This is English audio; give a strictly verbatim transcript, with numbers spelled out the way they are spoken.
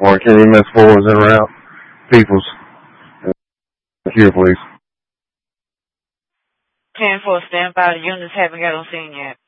Or can E M S four is en route? Peoples. Here, please. ten four, stand by. The units haven't got on scene yet.